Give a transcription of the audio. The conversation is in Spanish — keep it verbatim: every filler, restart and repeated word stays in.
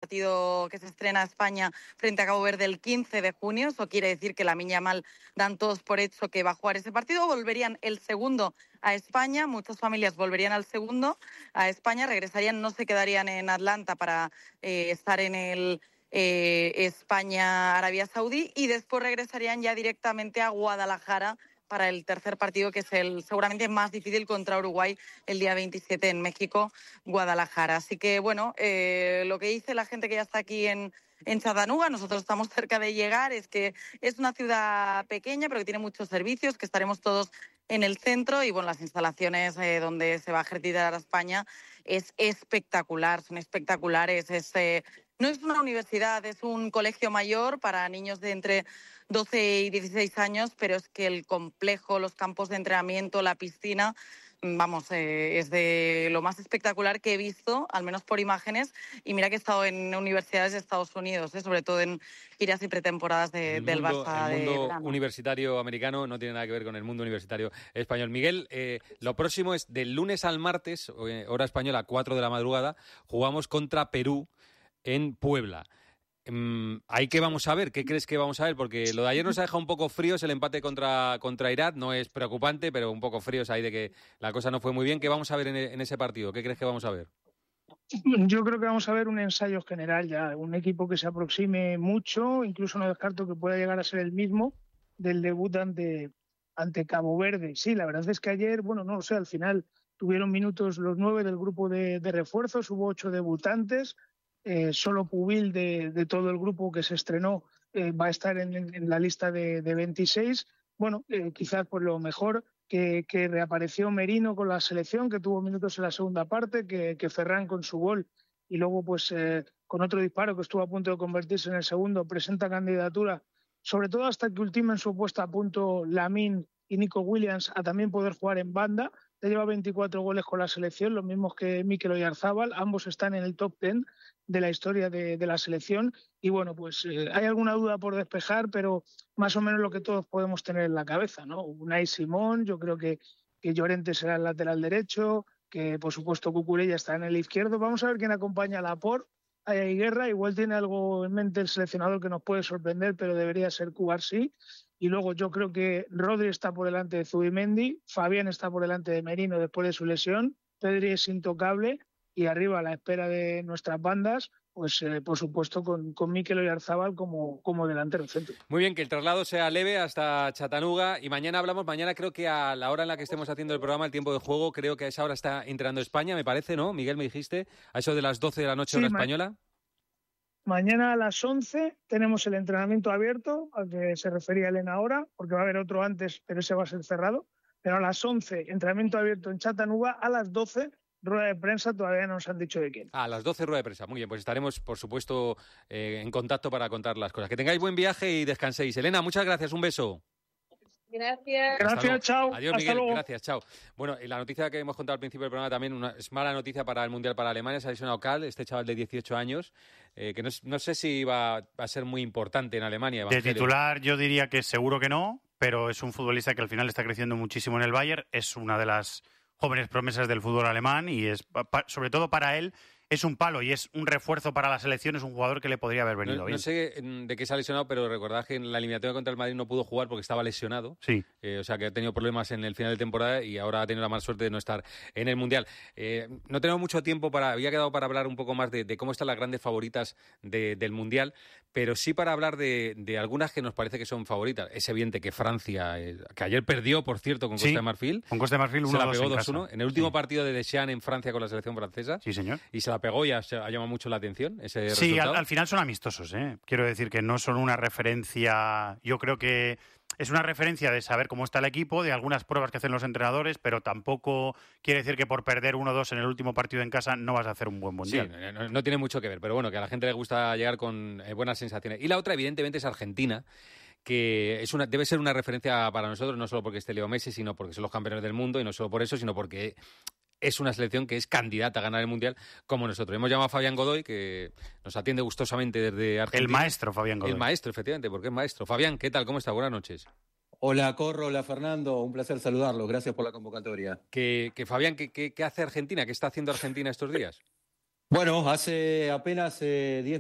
partido que se estrena España frente a Cabo Verde el quince de junio. Eso quiere decir que Lamine Yamal dan todos por hecho que va a jugar ese partido. Volverían el segundo a España, muchas familias volverían al segundo a España, regresarían, no se quedarían en Atlanta para eh, estar en el eh, España-Arabia Saudí y después regresarían ya directamente a Guadalajara para el tercer partido, que es el seguramente más difícil contra Uruguay el día veintisiete en México, Guadalajara. Así que, bueno, eh, lo que dice la gente que ya está aquí en, en Chattanooga, nosotros estamos cerca de llegar, es que es una ciudad pequeña, pero que tiene muchos servicios, que estaremos todos en el centro y, bueno, las instalaciones eh, donde se va a ejercitar a España es espectacular, son espectaculares, es... Eh, No es una universidad, es un colegio mayor para niños de entre doce y dieciséis años, pero es que el complejo, los campos de entrenamiento, la piscina, vamos, eh, es de lo más espectacular que he visto, al menos por imágenes. Y mira que he estado en universidades de Estados Unidos, eh, sobre todo en giras y pretemporadas de, el del mundo, Barça. El mundo de verano. universitario americano no tiene nada que ver con el mundo universitario español. Miguel, eh, lo próximo es del lunes al martes, hora española, cuatro de la madrugada, jugamos contra Perú en Puebla. Um, ¿Ahí qué vamos a ver? ¿Qué crees que vamos a ver? Porque lo de ayer nos ha dejado un poco fríos, el empate contra, contra Irak no es preocupante, pero un poco fríos ahí de que la cosa no fue muy bien. ¿Qué vamos a ver en, en ese partido? ¿Qué crees que vamos a ver? Yo creo que vamos a ver un ensayo general ya, un equipo que se aproxime mucho, incluso no descarto que pueda llegar a ser el mismo del debut ante, ante Cabo Verde. Sí, la verdad es que ayer, bueno, no lo sé, al final tuvieron minutos los nueve del grupo de, de refuerzos, hubo ocho debutantes. Eh, solo Pubil de, de todo el grupo que se estrenó eh, va a estar en, en la lista de, de veintiséis. Bueno, eh, quizás por lo mejor que, que reapareció Merino con la selección, que tuvo minutos en la segunda parte, que, que Ferran con su gol y luego pues eh, con otro disparo que estuvo a punto de convertirse en el segundo, presenta candidatura, sobre todo hasta que ultimen su puesta a punto Lamine y Nico Williams a también poder jugar en banda. Ya lleva veinticuatro goles con la selección, los mismos que Mikel Oyarzabal, ambos están en el top diez de la historia de, de la selección y bueno, pues eh, hay alguna duda por despejar, pero más o menos lo que todos podemos tener en la cabeza, ¿no? Unai Simón, yo creo que, que Llorente será el lateral derecho, que por supuesto Cucurella está en el izquierdo. Vamos a ver quién acompaña a Laporte. Ahí hay guerra, igual tiene algo en mente el seleccionador que nos puede sorprender, pero debería ser Cubarsí. Y luego yo creo que Rodri está por delante de Zubimendi, Fabián está por delante de Merino después de su lesión, Pedri es intocable y arriba a la espera de nuestras bandas, pues eh, por supuesto con, con Mikel Oyarzabal como, como delantero centro. Muy bien, que el traslado sea leve hasta Chattanooga y mañana hablamos, mañana creo que a la hora en la que estemos haciendo el programa, el tiempo de juego, creo que a esa hora está entrando España, me parece, ¿no? Miguel, me dijiste, a eso de las doce de la noche, sí, hora ma- española. Mañana a las once tenemos el entrenamiento abierto, al que se refería Elena ahora, porque va a haber otro antes, pero ese va a ser cerrado. Pero a las once, entrenamiento abierto en Chattanooga, a las doce, rueda de prensa, todavía no nos han dicho de quién. A las doce, rueda de prensa. Muy bien, pues estaremos, por supuesto, eh, en contacto para contar las cosas. Que tengáis buen viaje y descanséis. Elena, muchas gracias, un beso. Gracias. Gracias, chao. Adiós, Hasta Miguel. luego. Gracias, chao. Bueno, y la noticia que hemos contado al principio del programa también una, es mala noticia para el Mundial para Alemania. Se ha lesionado Karl, este chaval de dieciocho años, eh, que no, no sé si va, va a ser muy importante en Alemania. De Evangelio. titular yo diría que seguro que no, pero es un futbolista que al final está creciendo muchísimo en el Bayern. Es una de las jóvenes promesas del fútbol alemán y es sobre todo para él es un palo y es un refuerzo para la selección, es un jugador que le podría haber venido no, bien. No sé de qué se ha lesionado, pero recordad que en la eliminatoria contra el Madrid no pudo jugar porque estaba lesionado. Sí. Eh, o sea que ha tenido problemas en el final de temporada y ahora ha tenido la mala suerte de no estar en el Mundial. Eh, no tenemos mucho tiempo para... Había quedado para hablar un poco más de, de cómo están las grandes favoritas de, del Mundial, pero sí para hablar de, de algunas que nos parece que son favoritas. Es evidente que Francia, eh, que ayer perdió, por cierto, con Costa sí, de Marfil. Con Costa de Marfil uno se la dos pegó en dos casa. uno en el último sí. partido de Deschamps en Francia con la selección francesa. Sí, señor. Y se la pegó y ha, ha llamado mucho la atención ese Sí, resultado. al, al final son amistosos, ¿eh? Quiero decir que no son una referencia... Yo creo que es una referencia de saber cómo está el equipo, de algunas pruebas que hacen los entrenadores, pero tampoco quiere decir que por perder uno o dos en el último partido en casa no vas a hacer un buen mundial. Sí, no, no tiene mucho que ver, pero bueno, que a la gente le gusta llegar con eh, buenas sensaciones. Y la otra, evidentemente, es Argentina, que es una, debe ser una referencia para nosotros, no solo porque esté Leo Messi, sino porque son los campeones del mundo, y no solo por eso, sino porque es una selección que es candidata a ganar el Mundial como nosotros. Hemos llamado a Fabián Godoy, que nos atiende gustosamente desde Argentina. El maestro Fabián Godoy. El maestro, efectivamente, porque es maestro. Fabián, ¿qué tal? ¿Cómo está? Buenas noches. Hola, Corro, hola, Fernando. Un placer saludarlos. Gracias por la convocatoria. Que, que Fabián, ¿qué, qué, ¿qué hace Argentina? ¿Qué está haciendo Argentina estos días? Bueno, hace apenas eh, diez